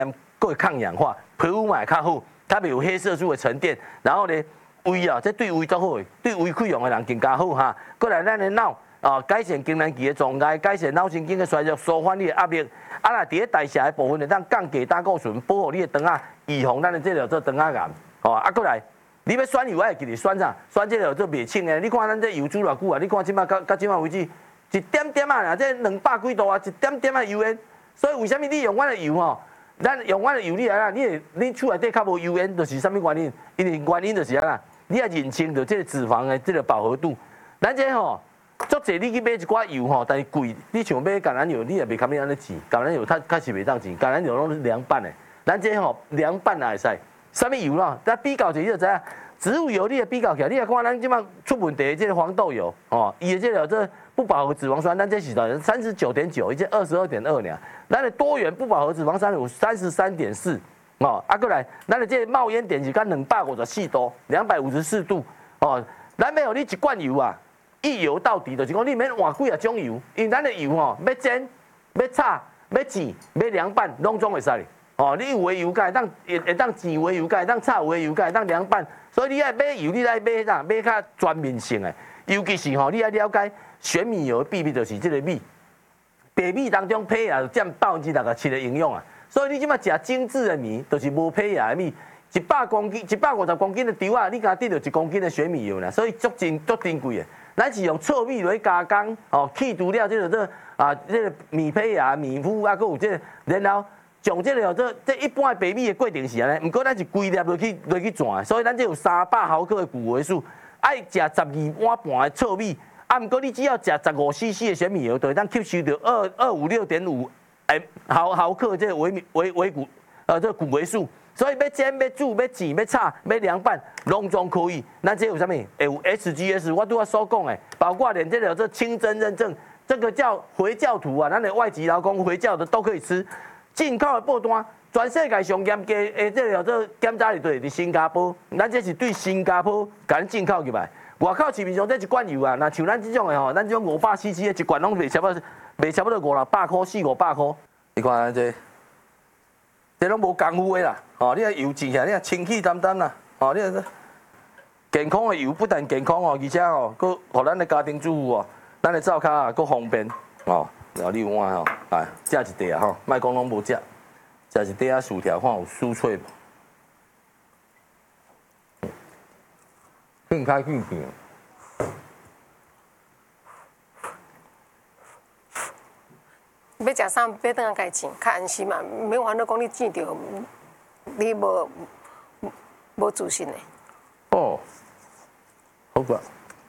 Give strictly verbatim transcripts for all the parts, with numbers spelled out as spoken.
够会抗氧化，皮肤嘛会较好，它袂有黑色素的沉淀。然后呢，胃啊，这对胃都好，对胃溃疡的人更加好哈。过来咱的脑啊，改善更年期的状态，改善脑神经的衰弱，舒缓你的压力。啊啦，伫咧代谢的部分呢，咱降低胆固醇，保护你的肠啊，预防咱的这个做肠仔癌。哦，啊过来，你要选油爱记得选啥？选这个做袂清的。你看咱这油煮偌久啊？你看即摆到到即摆为止，一点点啊，这两百几度啊，一点点啊油烟。所以为什么你用我的油吼？咱用我的油，你来啦，你你厝内底较无油烟，就是啥物原因？因为原因就是啊啦，你要认清着这个脂肪的这个饱和度。咱这吼。足济你去买一寡油吼，但是贵。你像买橄榄油，你也袂堪你安尼钱。橄榄油它它是袂当钱，橄榄油拢是凉拌的。咱这吼凉拌也会使。啥物油咯？咱比较一下你就知影。植物油你也比较起来，你也看咱即摆出问题的这个黄豆油哦，伊的这个这不饱和脂肪酸，咱这是的三十九点九，伊这二十二点二呢。咱的多元不饱和脂肪酸有三十三点四哦，啊过来，咱的这冒烟点是干两百五十四度，两百五十四度哦。咱要有你一罐油啊。一油到底就是讲，你免换几啊种油，因为咱的油吼，要煎、要炒、要煎、要凉拌，拢总会使哩。哦，你有的油会当会会当煎有的油会当炒有的油会当凉拌，所以你爱买油，你爱买啥？买较全面性的，尤其是吼，你爱了解玄米油的秘密就是这个米，白米当中胚芽占百分之六十七的营养啊。所以你即马食精致的米，就是无胚芽的米。一百公斤、一百五十公斤的丢啊，你敢得到一公斤的玄米油呢？所以足珍足珍贵的。咱是用糙米来加工，哦，去除了这个这啊，这个米胚芽、米麸啊，佮有这个，然后将这个这这一般的白米的过程是安尼，不过咱是规粒落去落去转，所以咱这有三百毫克的谷维素，爱食十二碗半的糙米，啊，不过你只要食十五 C C 的玄米油，就会当吸收到二二五六点五诶毫毫克这个维米维维谷呃这个谷维素。所以要煎、要煮、要煎、要炒、要凉拌，拢总可以。咱这有啥物？会有 S G S， 我拄仔所讲的，包括连这个这清真认证，这个叫回教徒啊，咱的外籍劳工回教的都可以吃。进口的报单，全世界上严格的这个这检查里对伫新加坡，咱这是对新加坡甲咱进口入来。外口市面上这一罐油啊，那像咱这种的吼，咱这种五百 C C 的一罐拢卖差不多，卖差不多五六百块、四五百块。你看咱这。这拢无功夫的啦，哦，你啊油煎起来，你啊清气淡淡啦，哦，你啊健康的油不但健康哦，而且哦，佮互咱的家庭主妇哦，咱的灶骹啊佮方便哦。然后你有碗吼，来食一碟啊吼，莫讲拢无食，食一碟啊薯条看有酥脆无？更开更甜。 要食啥，要当家钱，较安心嘛，免烦恼讲你见着你无无自信的。 哦，好个。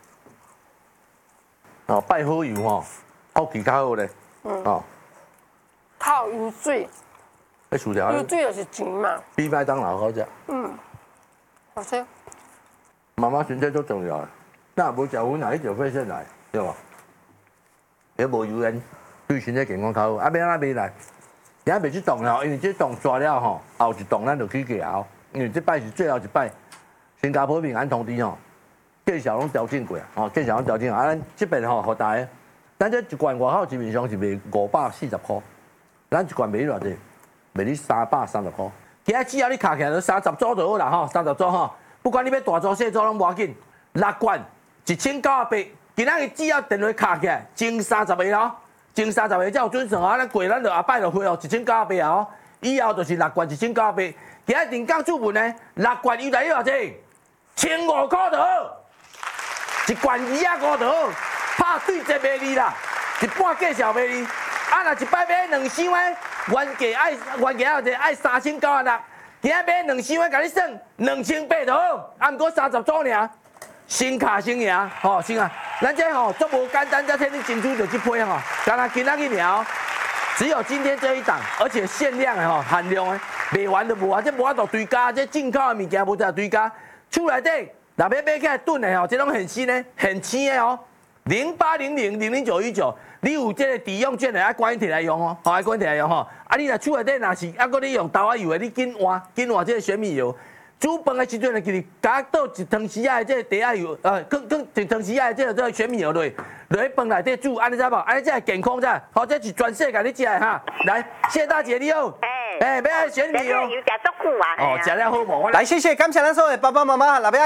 哦，拜好油吼，福气较好咧。嗯。哦。 泡油水。 迄薯条。 油水就是钱嘛。 比麦当劳好食。 嗯。好吃。 妈妈身体最重要的，那无食薰哪一条肺腺来，对无？也无油烟。对身体健康较好，啊，要安怎买来？今仔袂去动了，因为这动抓了吼，后一动咱就去夹后，因为这摆是最后一摆。新加坡平安通知吼，介绍拢调整过啊，吼，介绍拢调整啊，咱这边吼，互大家，咱这一罐外口市面上是卖五百四十块，咱一罐卖偌济？卖你三百三十块。今仔只要你卡起来，就三十组就好啦，吼，三十组吼，不管你要大组小组拢无要紧，六罐一千九百八，今仔日只要电话卡起来，前三十个咯。前三十个才有准算啊！咱过咱就后摆就回哦，一千九百八哦，以后就是六罐一千九百八。今日定岗主文呢，六罐又来要偌济？千五块就好，一罐二啊五就好，拍对折卖你啦，一半价钱卖你。啊，若一摆买两箱的，原价爱原价偌济？爱三千九啊六。今日买两箱的，甲你算两千八就好，啊，毋过三十组尔。新卡新赢，吼，新啊！咱这吼足无简单，才替你争取到这批吼，干那今仔日尔，只有今天这一档，而且限量的吼，限量的，卖完就无啊！这无法度追加，这进口的物件无得追加。厝内底若要买起来炖的吼，这种很新的、很轻的哦，零八零零零零九一九，你有这个抵用券的，爱赶紧摕来用哦，好，爱赶紧摕来用吼。啊，你若厝内底若是啊，搁你用豆仔油的，你紧换紧换这个玄米油。煮饭的时阵呢，就是加倒一汤匙仔的这个茶仔油，呃，放放一汤匙仔的这个这个玄米油落，落去饭内底煮，安尼知无？安尼才会健康才，好，这是全世界你食的哈。来，谢大姐你好。 哎。 哎，要爱选你哦。 有食足久啊。 哦，食了好无？我来，谢谢，感谢咱所有的爸爸妈妈，老爸。